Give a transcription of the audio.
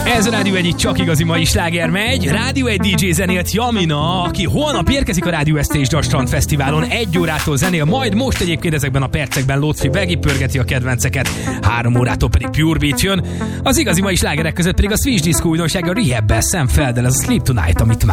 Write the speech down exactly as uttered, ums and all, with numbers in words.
Ez a Rádió egy csak igazi mai sláger megy. Rádió egy dé dzsé zenélt Jamina, aki holnap érkezik a Rádió es té és Jazz Strand Fesztiválon. Egy órától zenél, majd most egyébként ezekben a percekben Lótfi begipörgeti a kedvenceket. Három órától pedig Pure Beat jön. Az igazi mai slágerek között pedig a Switch Disco újdonsága a Rehab-bel, Sam Feldel, ez a Sleep Tonight, amit